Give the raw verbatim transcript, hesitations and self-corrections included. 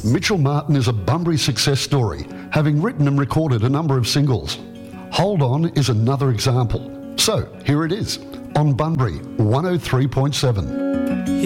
Mitchell Martin is a Bunbury success story, having written and recorded a number of singles. Hold On is another example. So, here it is, on Bunbury one oh three point seven.